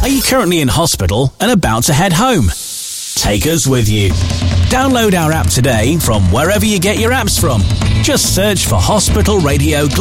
Are you currently in hospital and about to head home? Take us with you. Download our app today from wherever you get your apps from. Just search for Hospital Radio